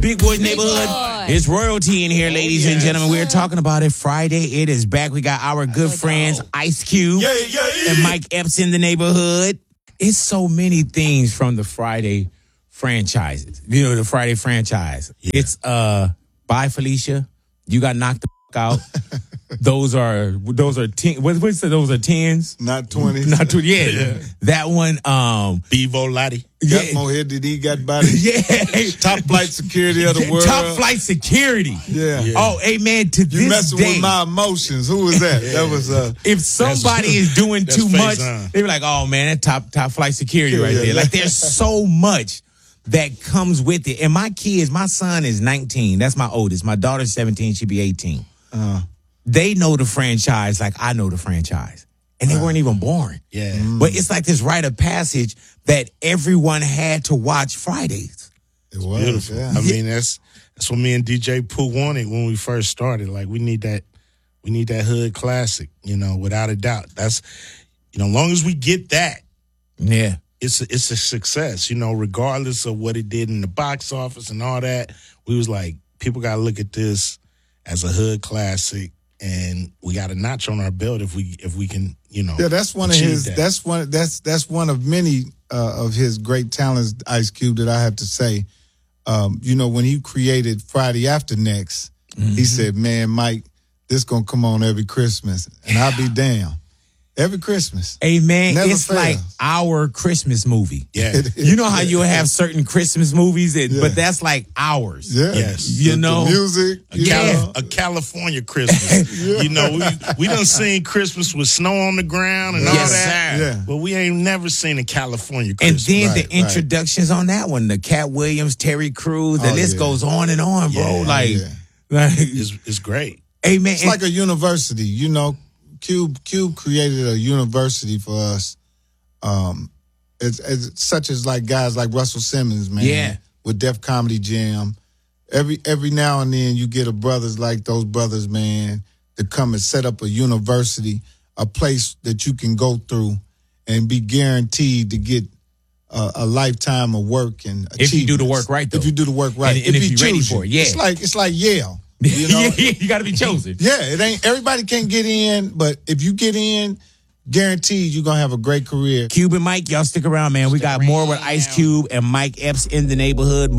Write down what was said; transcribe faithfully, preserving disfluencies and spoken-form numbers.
Big Boy Neighborhood. Boy. It's royalty in here, ladies Oh, and yes. gentlemen. We're talking about it Friday. It is back. We got our good friends, Ice Cube Yeah, yeah, yeah. and Mike Epps in the neighborhood. It's so many things from the Friday franchises. You know, the Friday franchise. Yeah. It's uh, Bye Felicia. You got knocked the fuck out. Those are those are ten. What, what's the, those are tens? Not twenty. Not twenty. Yeah, yeah. That one. Um, Bevo Lottie. Got yeah, more head than he got body. yeah. Top flight security of the world. Top flight security. Yeah. Yeah. Oh, hey man, to You this messing day, with my emotions. Who was that? That was uh if somebody is doing that's too face much, on. they be like, "Oh man, that top top flight security right Yeah. there." Like there's so much that comes with it. And my kids, my son is nineteen. That's my oldest. My daughter's seventeen. She'll be eighteen. uh They know the franchise like I know the franchise, and they weren't even born. Yeah. But it's like this rite of passage that everyone had to watch Fridays. it was. Beautiful. Yeah. I mean, that's that's what me and D J Pooh wanted when we first started. Like, we need that, we need that hood classic, you know, without a doubt. That's, you know, as long as we get that, Yeah. it's a, it's a success, you know, regardless of what it did in the box office and all that. We was like, people got to look at this as a hood classic, and we got a notch on our belt if we if we can, you know. Yeah, that's one of achieve his. that. That's one. That's that's one of many uh, of his great talents, Ice Cube. That I have to say, um, you know, when he created Friday After Next, Mm-hmm. he said, "Man, Mike, this gonna come on every Christmas, and I'll be damned every Christmas." Hey man, Never it's fails. like our Christmas movie. Yeah. You know how you have certain Christmas movies, that, Yeah. but that's like ours. Yeah, Yes. You The- know, the music. A, you Cali- know. a California Christmas. You know, we we done seen Christmas with snow on the ground and all Yes, that. sir. Yeah. But we ain't never seen a California and Christmas. then Right, the right. introductions on that one, the Cat Williams, Terry Crews, the Oh, list yeah. goes on and on, bro. Yeah, like, yeah. like, it's, it's great. hey man, It's like a university, you know. Cube Cube created a university for us. Um, it's, it's such as like guys like Russell Simmons, man. Yeah. With Def Comedy Jam. Every every now and then you get a brothers like those brothers, man, to come and set up a university, a place that you can go through and be guaranteed to get a, a lifetime of work and If you do the achievements. work right, though. If you do the work right, And- and if you're ready choose for it, yeah. It's like it's like Yale. You know, you got to be chosen. yeah, it ain't everybody can't get in, but if you get in, guaranteed you're gonna have a great career. Cube and Mike, y'all stick around, man. We got more with Ice Cube and Mike Epps in the neighborhood.